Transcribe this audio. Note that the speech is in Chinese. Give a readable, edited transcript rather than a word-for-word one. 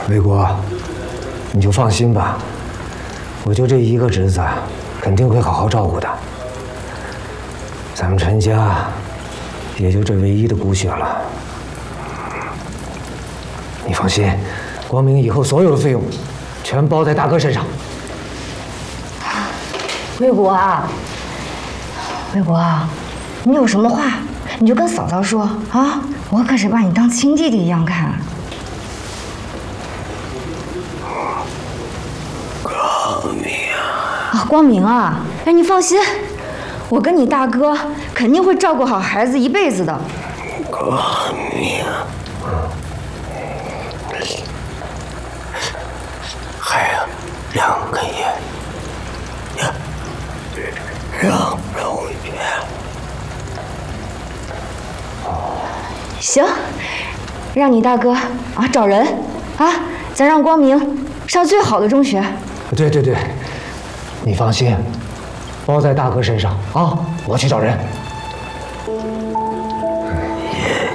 魏国，你就放心吧，我就这一个侄子，肯定会好好照顾的。咱们陈家也就这唯一的骨血了。你放心，光明以后所有的费用全包在大哥身上。 魏国啊，魏国啊，你有什么话你就跟嫂嫂说啊，我可是把你当亲弟弟一样看。 光明啊，光明啊，哎，你放心，我跟你大哥肯定会照顾好孩子一辈子的。 光明，还有2个月，让我去。 行，让你大哥啊找人啊，咱让光明上最好的中学。 对对对，你放心，包在大哥身上啊！我去找人。